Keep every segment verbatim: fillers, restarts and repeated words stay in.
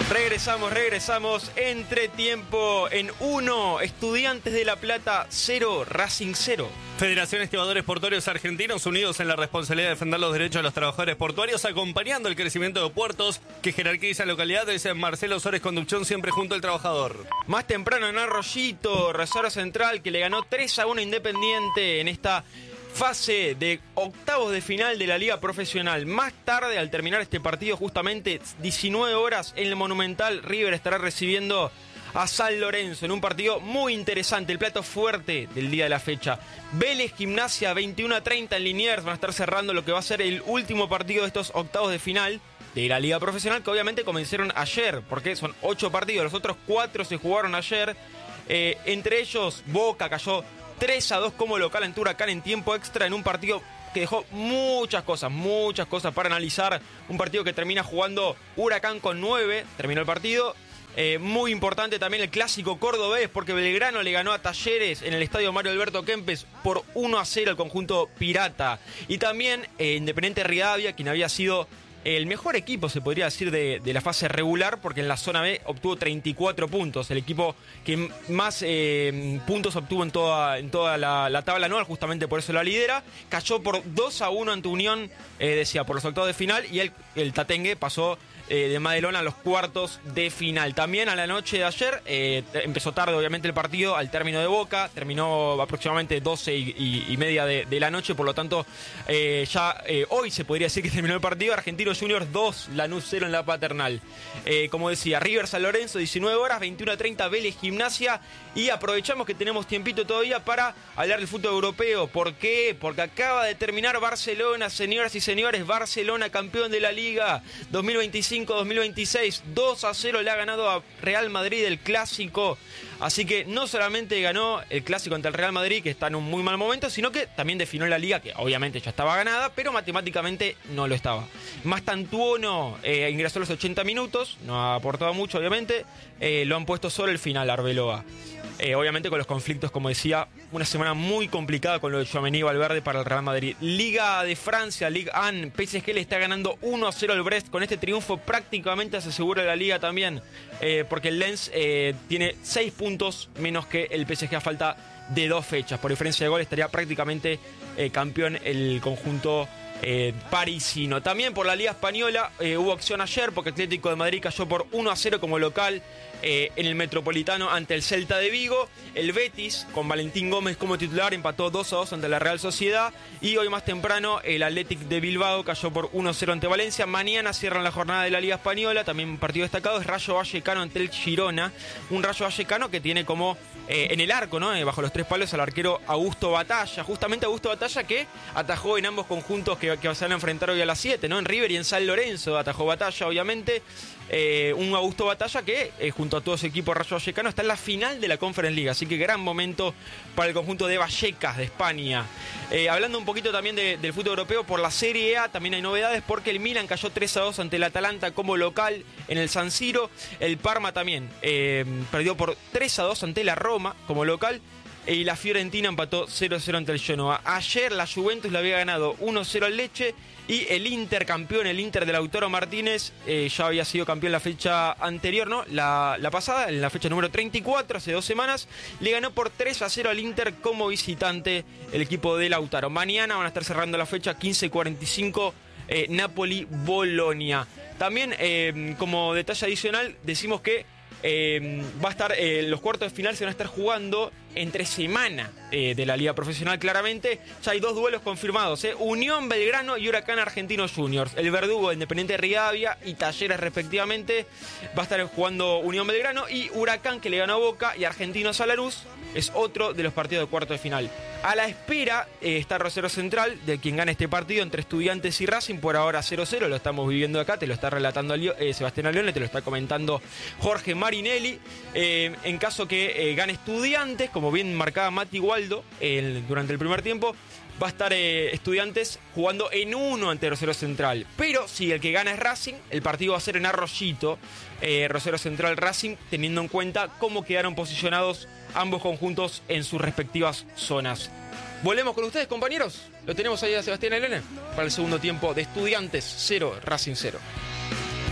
Regresamos, regresamos. Entretiempo en uno. Estudiantes de La Plata cero, Racing cero. Federación Estibadores Portuarios Argentinos, unidos en la responsabilidad de defender los derechos de los trabajadores portuarios, acompañando el crecimiento de puertos que jerarquiza localidades. Marcelo Sores Conducción, siempre junto al trabajador. Más temprano en Arroyito, Rosario Central, que le ganó tres a uno Independiente en esta fase de octavos de final de la Liga Profesional. Más tarde, al terminar este partido, justamente diecinueve horas en el Monumental, River estará recibiendo a San Lorenzo en un partido muy interesante, el plato fuerte del día de la fecha. Vélez Gimnasia, veintiuno a treinta en Liniers, van a estar cerrando lo que va a ser el último partido de estos octavos de final de la Liga Profesional, que obviamente comenzaron ayer, porque son ocho partidos, los otros cuatro se jugaron ayer. Eh, entre ellos, Boca cayó tres a dos como local ante Huracán en tiempo extra en un partido que dejó muchas cosas, muchas cosas para analizar. Un partido que termina jugando Huracán con nueve, terminó el partido. Eh, muy importante también el clásico cordobés, porque Belgrano le ganó a Talleres en el estadio Mario Alberto Kempes por uno a cero al conjunto pirata. Y también eh, Independiente Rivadavia, quien había sido el mejor equipo, se podría decir, de, de la fase regular, porque en la zona B obtuvo treinta y cuatro puntos. El equipo que más eh, puntos obtuvo en toda, en toda la, la tabla anual, justamente por eso la lidera. Cayó por dos a uno ante Unión, eh, decía, por los octavos de final, y el, el Tatengue pasó eh, de Madelón a los cuartos de final. También a la noche de ayer, eh, empezó tarde obviamente el partido, al término de Boca, terminó aproximadamente doce y, y, y media de, de la noche, por lo tanto eh, ya eh, hoy se podría decir que terminó el partido. Argentinos Juniors dos, Lanús cero en la Paternal. Eh, como decía, River San Lorenzo, diecinueve horas, veintiuno a treinta Vélez Gimnasia. Y aprovechamos que tenemos tiempito todavía para hablar del fútbol europeo. ¿Por qué? Porque acaba de terminar Barcelona, señoras y señores. Barcelona, campeón de la Liga dos mil veinticinco dos mil veintiséis. dos a cero le ha ganado a Real Madrid el clásico. Así que no solamente ganó el clásico ante el Real Madrid, que está en un muy mal momento, sino que también definió la Liga, que obviamente ya estaba ganada, pero matemáticamente no lo estaba. Mastantuono eh, ingresó a los ochenta minutos, no ha aportado mucho obviamente, eh, lo han puesto solo el final Arbeloa. Eh, obviamente con los conflictos, como decía, una semana muy complicada con lo de Tchouaméni y Valverde para el Real Madrid. Liga de Francia, Ligue uno, P S G le está ganando uno a cero al Brest. Con este triunfo prácticamente se asegura la Liga también, eh, porque el Lens eh, tiene seis puntos menos que el P S G a falta de dos fechas. Por diferencia de gol estaría prácticamente eh, campeón el conjunto Eh, parisino. También por la Liga Española eh, hubo acción ayer, porque Atlético de Madrid cayó por uno a cero como local eh, en el Metropolitano ante el Celta de Vigo. El Betis, con Valentín Gómez como titular, empató dos a dos ante la Real Sociedad. Y hoy más temprano el Athletic de Bilbao cayó por uno a cero ante Valencia. Mañana cierran la jornada de la Liga Española. También un partido destacado es Rayo Vallecano ante el Girona. Un Rayo Vallecano que tiene como eh, en el arco, ¿no? Eh, bajo los tres palos al arquero Augusto Batalla. Justamente Augusto Batalla, que atajó en ambos conjuntos que que se van a enfrentar hoy a las siete, ¿no? En River y en San Lorenzo atajó Batalla, obviamente. Eh, un Augusto Batalla que, eh, junto a todo su equipo Rayo Vallecano, está en la final de la Conference League. Así que gran momento para el conjunto de Vallecas, de España. Eh, hablando un poquito también de, del fútbol europeo, por la Serie A también hay novedades, porque el Milan cayó tres a dos ante el Atalanta como local en el San Siro. El Parma también eh, perdió por tres a dos ante la Roma como local. Y la Fiorentina empató cero a cero ante el Genoa. Ayer la Juventus le había ganado uno a cero al Lecce. Y el Inter campeón, el Inter de Lautaro Martínez, eh, ya había sido campeón la fecha anterior, ¿no? La, la pasada, en la fecha número treinta y cuatro, hace dos semanas. Le ganó por tres a cero al Inter como visitante el equipo de Lautaro. Mañana van a estar cerrando la fecha quince cuarenta y cinco, eh, Napoli-Bolonia. También, eh, como detalle adicional, decimos que Eh, va a estar, eh, los cuartos de final se van a estar jugando entre semana eh, de la Liga Profesional, claramente. Ya hay dos duelos confirmados, eh. Unión Belgrano y Huracán Argentinos Juniors. El verdugo de Independiente Rivadavia y Talleres respectivamente. Va a estar jugando Unión Belgrano, y Huracán, que le ganó a Boca, y Argentinos a Lanús es otro de los partidos de cuartos de final. A la espera eh, está Rosario Central, de quien gana este partido entre Estudiantes y Racing. Por ahora cero a cero, lo estamos viviendo acá, te lo está relatando eh, Sebastián Alone, te lo está comentando Jorge Marinelli. Eh, en caso que eh, gane Estudiantes, como bien marcaba Mati Waldo eh, durante el primer tiempo, va a estar eh, Estudiantes jugando en uno ante Rosario Central. Pero si el que gana es Racing, el partido va a ser en Arroyito, eh, Rosario Central Racing, teniendo en cuenta cómo quedaron posicionados ambos conjuntos en sus respectivas zonas. Volvemos con ustedes, compañeros. Lo tenemos ahí a Sebastián Elena para el segundo tiempo de Estudiantes cero, Racing cero.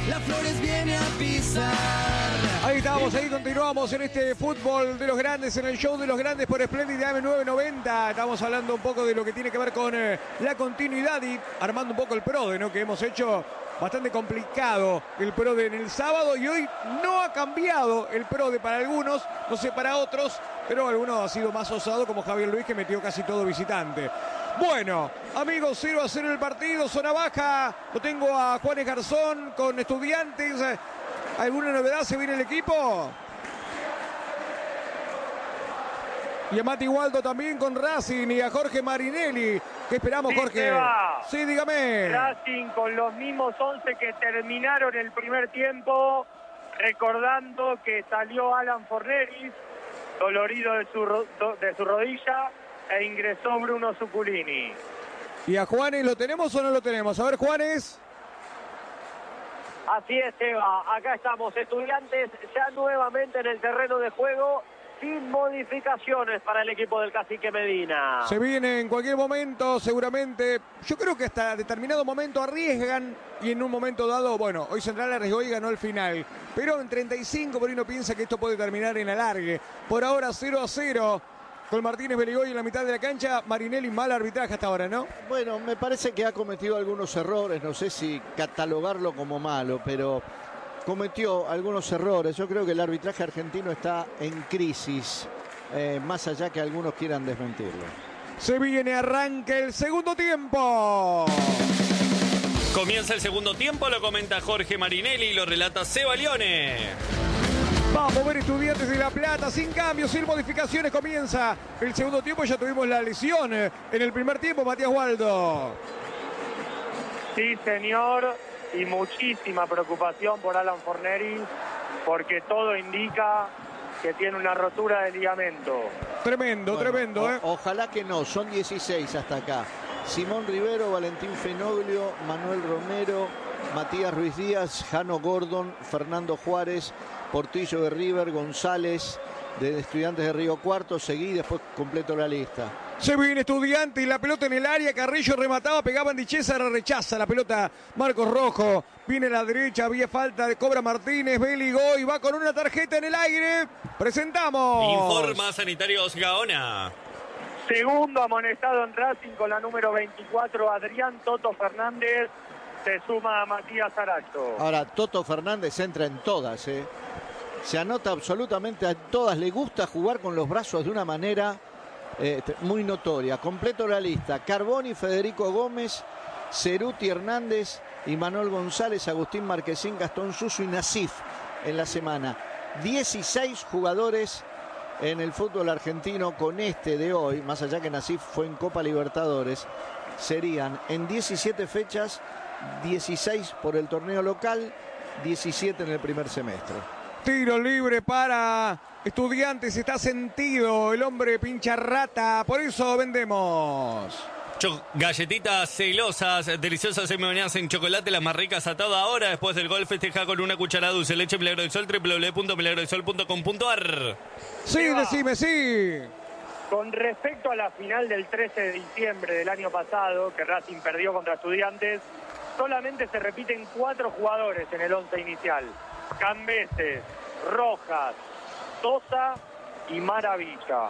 las flores viene a pisar. Ahí estamos, ahí continuamos en este fútbol de los grandes, en el show de los grandes por Splendid A M nueve noventa. Estamos hablando un poco de lo que tiene que ver con eh, la continuidad y armando un poco el PRODE, ¿no? Que hemos hecho bastante complicado el PRODE en el sábado y hoy no ha cambiado el PRODE para algunos, no sé para otros, pero algunos ha sido más osado como Javier Luis, que metió casi todo visitante. Bueno, amigos, cero a cero el partido, zona baja. Lo tengo a Juanes Garzón con Estudiantes. ¿Alguna novedad? ¿Se viene el equipo? Y a Mati Waldo también con Racing y a Jorge Marinelli. ¿Qué esperamos, Sí, Jorge? Seba. Sí, dígame. Racing con los mismos once que terminaron el primer tiempo, recordando que salió Alan Forneris, dolorido de su, ro- de su rodilla, e ingresó Bruno Zuculini. ¿Y a Juanes lo tenemos o no lo tenemos? A ver, Juanes. Así es, Eva. Acá estamos, Estudiantes ya nuevamente en el terreno de juego, sin modificaciones para el equipo del Cacique Medina. Se viene en cualquier momento, seguramente. Yo creo que hasta determinado momento arriesgan y en un momento dado, bueno, hoy Central arriesgó y ganó el final. Pero en treinta y cinco por ahí uno piensa que esto puede terminar en alargue. Por ahora cero a cero. Con Martínez Beligoy en la mitad de la cancha. Marinelli, mal arbitraje hasta ahora, ¿no? Bueno, me parece que ha cometido algunos errores, no sé si catalogarlo como malo, pero cometió algunos errores. Yo creo que el arbitraje argentino está en crisis, eh, más allá que algunos quieran desmentirlo. Se viene, arranca el segundo tiempo. Comienza el segundo tiempo, lo comenta Jorge Marinelli y lo relata Seba Lione. Vamos a ver Estudiantes de La Plata, sin cambios, sin modificaciones. Comienza el segundo tiempo, ya tuvimos la lesión en el primer tiempo, Matías Waldo. Sí, señor, y muchísima preocupación por Alan Forneris, porque todo indica que tiene una rotura de ligamento. Tremendo, Bueno, tremendo, o- ¿eh? Ojalá que no, son dieciséis hasta acá. Simón Rivero, Valentín Fenoglio, Manuel Romero, Matías Ruiz Díaz, Jano Gordon, Fernando Juárez, Portillo de River, González de Estudiantes de Río Cuarto. Seguí, después completo la lista. Se viene Estudiantes y la pelota en el área. Carrillo remataba, pegaba en Dichesa, rechaza la pelota Marcos Rojo. Viene a la derecha, había falta de Cobra Martínez. Beligoy va con una tarjeta en el aire. Presentamos. Informa Sanitarios Gaona. Segundo amonestado en Racing con la número veinticuatro, Adrián Toto Fernández. Se suma a Matías Aracho. Ahora, Toto Fernández entra en todas, ¿eh? Se anota absolutamente a todas. Le gusta jugar con los brazos de una manera eh, muy notoria. Completo la lista. Carboni, Federico Gómez, Ceruti Hernández y Manuel González, Agustín Marquesín, Gastón Suso y Nasif en la semana. dieciséis jugadores en el fútbol argentino con este de hoy, más allá que Nasif fue en Copa Libertadores, serían en diecisiete fechas, dieciséis por el torneo local, diecisiete en el primer semestre. Tiro libre para Estudiantes. Está sentido el hombre pincha rata. Por eso vendemos. Cho- galletitas celosas, deliciosas semibañadas en chocolate, las más ricas a toda hora. Después del gol festeja con una cucharada dulce leche Milagro del Sol, doble u doble u doble u punto milagro del sol punto com punto a r. Sí, decime, sí. Con respecto a la final del trece de diciembre del año pasado, que Racing perdió contra Estudiantes, solamente se repiten cuatro jugadores en el once inicial. Cambeses, Rojas, Sosa y Maravilla.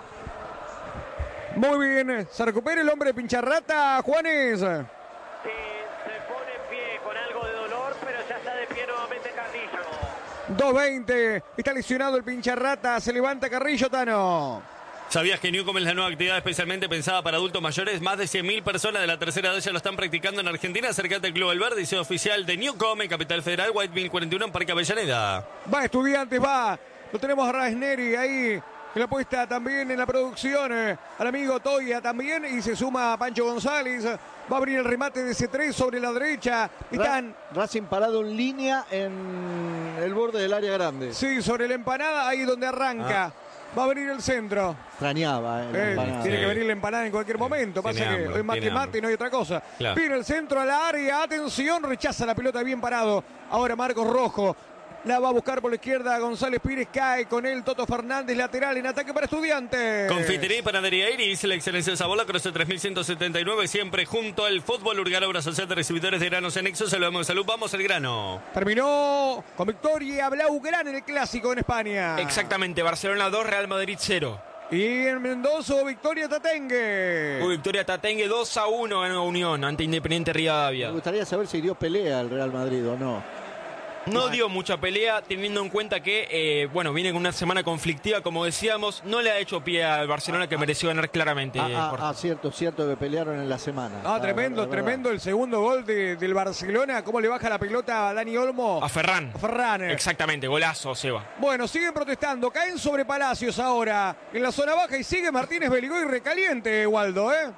Muy bien. ¿Se recupera el hombre pincharrata, Juanes? Sí, se pone en pie con algo de dolor, pero ya está de pie nuevamente Carrillo. dos veinte. Está lesionado el pincharrata. Se levanta Carrillo, Tano. ¿Sabías que Newcom es la nueva actividad especialmente pensada para adultos mayores? Más de cien mil personas de la tercera edad ya lo están practicando en Argentina. Acércate al Club El Verde y sea oficial de Newcom en Capital Federal, Whiteville cuarenta y uno en Parque Avellaneda. Va Estudiantes, va. Lo tenemos a Rasneri ahí. Que la puesta también en la producción. eh, al amigo Toya también. Y se suma Pancho González. Va a abrir el remate de C tres sobre la derecha. Están, Ra- Racing parado en línea en el borde del área grande. sí, sobre la empanada. Ahí donde arranca. Va a venir el centro. Extrañaba, ¿eh? la Eh, empanada. tiene Sí. que venir la empanada en cualquier momento. Tiene Pasa que hambre, es más tiene que mate hambre. y no hay otra cosa. Claro. Viene el centro a la área. Atención, rechaza la pelota bien parado. Ahora Marcos Rojo. La va a buscar por la izquierda González Pires, cae con él Toto Fernández, lateral en ataque para Estudiantes. Confitería y Panadería Iris, la excelencia de sabor, la Croce tres mil ciento setenta y nueve, siempre junto al fútbol. Urgalobra, Sociedad de Recibidores de Granos en Exo. Saludamos de salud, vamos al grano. Terminó con victoria Blaugrana en el Clásico en España. Exactamente, Barcelona dos, Real Madrid cero. Y en Mendoza, victoria Tatengue. Hubo victoria Tatengue dos a uno ganó Unión ante Independiente Rivadavia. Me gustaría saber si dio pelea el Real Madrid o no. No dio mucha pelea, teniendo en cuenta que, eh, bueno, viene con una semana conflictiva, como decíamos, no le ha hecho pie al Barcelona, que mereció ganar claramente. Ah, ah, Jorge. ah, cierto, cierto que pelearon en la semana. Ah, tremendo, la verdad. tremendo el segundo gol de- del Barcelona. ¿Cómo le baja la pelota a Dani Olmo? A Ferran. A Ferran. Exactamente, golazo, Seba. Bueno, siguen protestando, caen sobre Palacios ahora en la zona baja y sigue Martínez Beligoy recaliente, Waldo, ¿eh?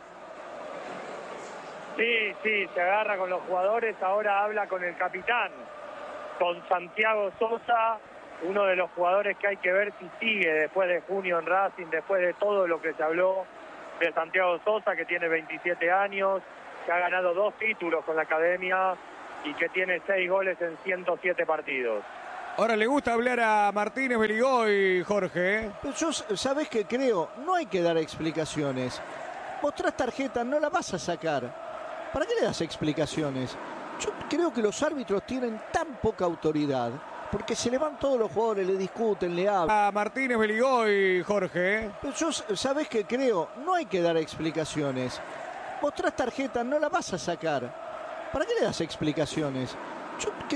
Sí, sí, se agarra con los jugadores, ahora habla con el capitán, con Santiago Sosa, uno de los jugadores que hay que ver si sigue después de junio en Racing, después de todo lo que se habló de Santiago Sosa, que tiene veintisiete años, que ha ganado dos títulos con la academia y que tiene seis goles en ciento siete partidos. Ahora le gusta hablar a Martínez Beligoy, Jorge, ¿eh? Pero yo, ¿sabés qué creo? No hay que dar explicaciones. Mostrás tarjeta, no la vas a sacar. ¿Para qué le das explicaciones? Yo creo que los árbitros tienen tan poca autoridad, porque se le van todos los jugadores, le discuten, le hablan. A Martínez Beligoy, Jorge, ¿eh? Pero yo, ¿sabés qué creo? No hay que dar explicaciones. Mostrás tarjeta, no la vas a sacar. ¿Para qué le das explicaciones? Yo